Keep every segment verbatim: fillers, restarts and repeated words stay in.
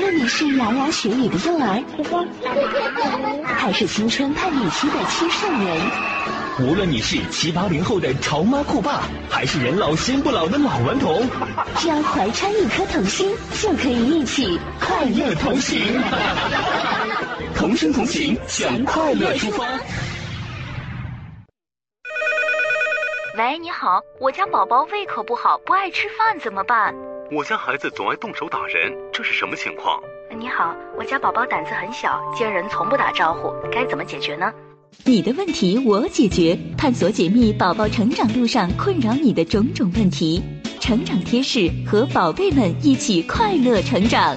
论你是牙牙学语的幼儿，还是青春叛逆期的青少年， 无论你是七八零后的潮妈酷爸，还是人老心不老的老顽童， 只要怀揣一颗童心，就可以一起快乐同行。 同声同行，向快乐出发。 喂，你好，我家宝宝胃口不好，不爱吃饭怎么办？ 我家孩子总爱动手打人，这是什么情况？ 你好，我家宝宝胆子很小，见人从不打招呼，该怎么解决呢？ 你的问题我解决，探索解密宝宝成长路上困扰你的种种问题，成长贴士，和宝贝们一起快乐成长。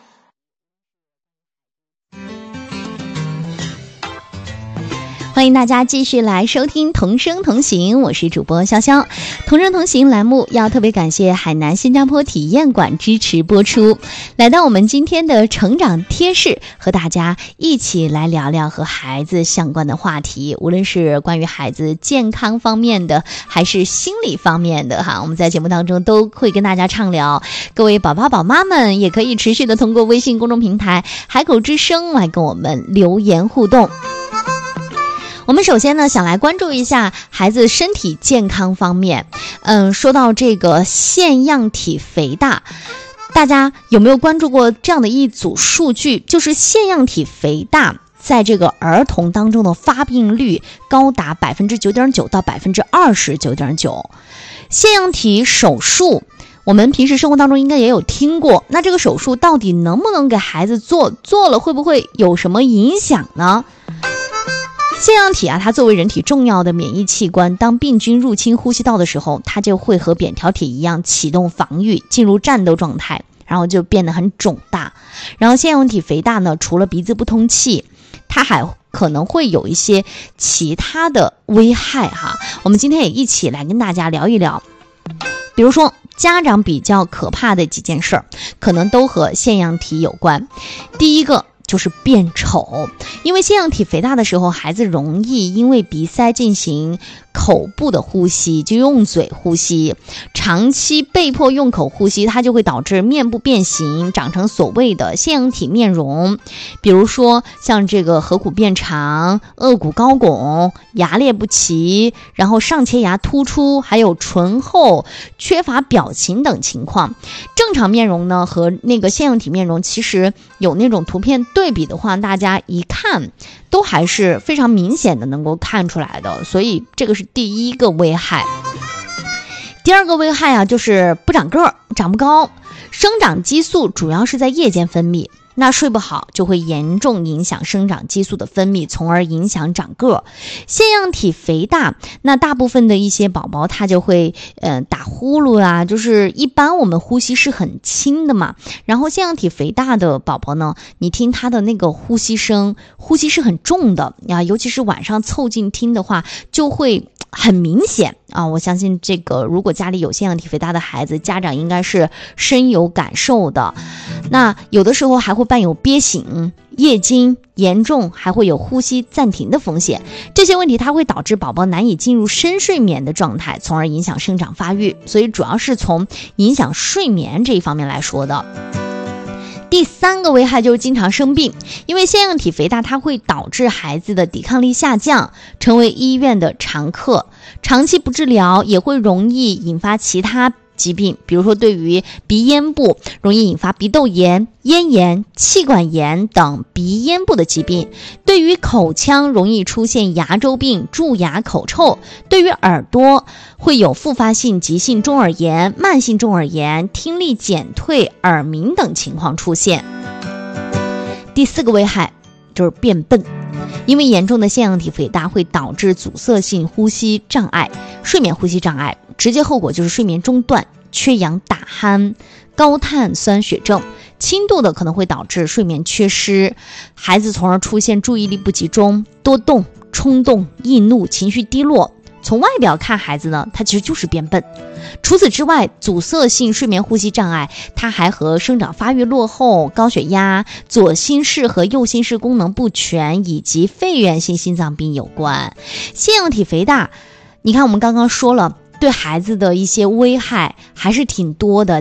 欢迎大家继续来收听同声同行，我是主播潇潇。同声同行栏目要特别感谢海南新加坡体验馆支持播出。来到我们今天的成长贴士，和大家一起来聊聊和孩子相关的话题，无论是关于孩子健康方面的还是心理方面的哈，我们在节目当中都会跟大家畅聊。各位宝宝宝妈们也可以持续的通过微信公众平台海口之声来跟我们留言互动。我们首先呢，想来关注一下孩子身体健康方面。嗯，说到这个腺样体肥大，大家有没有关注过这样的一组数据？就是腺样体肥大在这个儿童当中的发病率高达百分之九点九到百分之二十九点九。腺样体手术，我们平时生活当中应该也有听过。那这个手术到底能不能给孩子做？做了会不会有什么影响呢？腺样体啊，它作为人体重要的免疫器官，当病菌入侵呼吸道的时候，它就会和扁桃体一样启动防御，进入战斗状态，然后就变得很肿大。然后腺样体肥大呢，除了鼻子不通气，它还可能会有一些其他的危害哈。我们今天也一起来跟大家聊一聊，比如说家长比较可怕的几件事儿，可能都和腺样体有关。第一个就是变丑，因为腺样体肥大的时候，孩子容易因为鼻塞进行口部的呼吸，就用嘴呼吸，长期被迫用口呼吸，它就会导致面部变形，长成所谓的腺样体面容。比如说像这个颌骨变长、颚骨高拱、牙列不齐，然后上切牙突出，还有唇厚、缺乏表情等情况。正常面容呢和那个腺样体面容其实有那种图片对比的话，大家一看都还是非常明显的能够看出来的，所以这个是第一个危害。第二个危害啊，就是不长个儿，长不高。生长激素主要是在夜间分泌，那睡不好就会严重影响生长激素的分泌，从而影响长个儿。腺样体肥大，那大部分的一些宝宝他就会呃打呼噜啊，就是一般我们呼吸是很轻的嘛，然后腺样体肥大的宝宝呢，你听他的那个呼吸声，呼吸是很重的啊，尤其是晚上凑近听的话就会很明显啊。我相信这个如果家里有腺样体肥大的孩子，家长应该是深有感受的。那有的时候还会伴有憋醒、夜惊，严重还会有呼吸暂停的风险。这些问题它会导致宝宝难以进入深睡眠的状态，从而影响生长发育，所以主要是从影响睡眠这一方面来说的。第三个危害就是经常生病，因为腺样体肥大它会导致孩子的抵抗力下降，成为医院的常客。长期不治疗也会容易引发其他疾病，比如说对于鼻咽部容易引发鼻窦炎、咽炎、气管炎等鼻咽部的疾病；对于口腔容易出现牙周病、蛀牙、口臭；对于耳朵会有复发性急性中耳炎、慢性中耳炎、听力减退、耳鸣等情况出现。第四个危害就是变笨，因为严重的腺样体肥大会导致阻塞性呼吸障碍、睡眠呼吸障碍，直接后果就是睡眠中断、缺氧打鼾、高碳酸血症，轻度的可能会导致睡眠缺失，孩子从而出现注意力不集中、多动、冲动、易怒、情绪低落。从外表看，孩子呢，他其实就是变笨。除此之外，阻塞性睡眠呼吸障碍，它还和生长发育落后、高血压、左心室和右心室功能不全以及肺源性心脏病有关。腺样体肥大，你看我们刚刚说了，对孩子的一些危害还是挺多的。